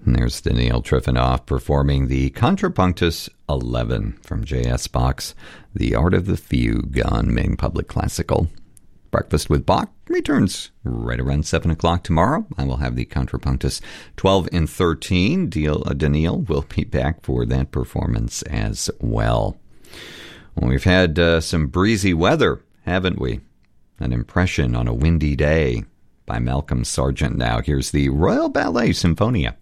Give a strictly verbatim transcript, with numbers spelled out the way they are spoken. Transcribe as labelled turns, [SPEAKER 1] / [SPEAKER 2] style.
[SPEAKER 1] And there's Daniil Trifonov performing the Contrapunctus eleven from J S Bach's The Art of the Fugue on Maine Public Classical. Breakfast with Bach returns right around seven o'clock tomorrow. I will have the Contrapunctus twelve and thirteen. Daniil will be back for that performance as well. Well, we've had uh, some breezy weather, haven't we? An Impression on a Windy Day by Malcolm Sargent. Now, here's the Royal Ballet Symphonia.